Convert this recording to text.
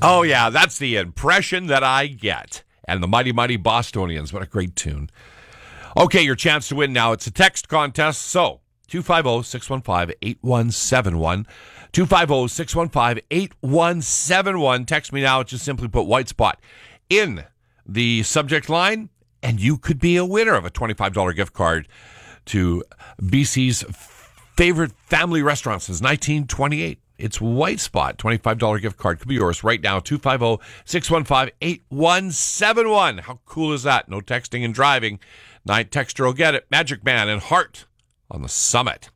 Oh, yeah, that's the impression that I get. And the Mighty Mighty Bostonians. What a great tune. Okay, your chance to win now. It's a text contest. So, 250-615-8171. 250-615-8171. Text me now. Just simply put White Spot in the subject line, and you could be a winner of a $25 gift card to BC's favorite family restaurant since 1928. It's White Spot. $25 gift card could be yours right now. 250-615-8171. How cool is that? No texting and driving. Night texter will get it. Magic Man and Heart on the Summit.